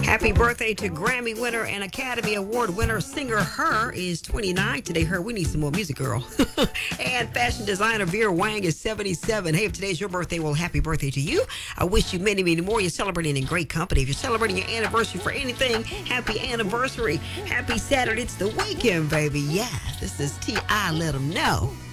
Happy birthday to Grammy winner and Academy Award winner singer Her is 29 today. Her, we need some more music, girl. And fashion designer Vera Wang is 77. Hey, if today's your birthday, well, happy birthday to you. I wish you many, many more. You're celebrating in great company. If you're celebrating your anniversary for anything, happy anniversary. Happy Saturday. It's the weekend, baby. Yeah, this is T.I. Let them know.